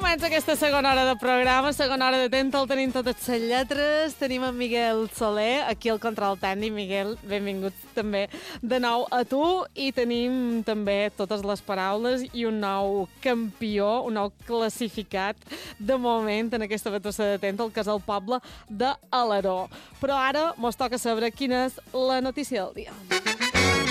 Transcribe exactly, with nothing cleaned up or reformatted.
comença aquesta segona hora de programa, segona hora de Tental, tenim totes les lletres, tenim en Miguel Soler, aquí al control tècnic. Miguel, benvinguts també de nou a tu, i tenim també totes les paraules i un nou campió, un nou classificat de moment en aquesta batussa de Tental, que és el poble d'Alaró. Però ara mos toca saber quina és la notícia del dia.